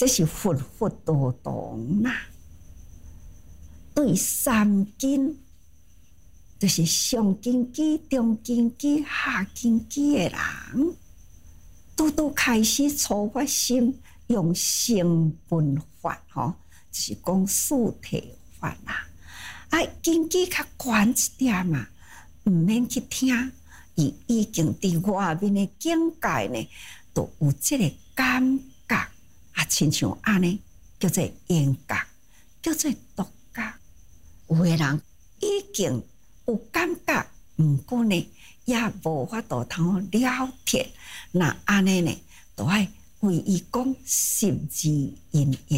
这是佛佛道道啦。对三根，就是上根基、中根基、下根基的人，都开始初发心，用成分法吼，就是讲四体法啦。根基较悬一点嘛，毋免去听，伊已经伫外面的境界呢，都有这个感觉，亲像安尼，叫做缘觉，叫做独觉。有的人已经有感觉，毋过呢，也无法度通了解。那安尼呢，就要为伊讲十字因缘。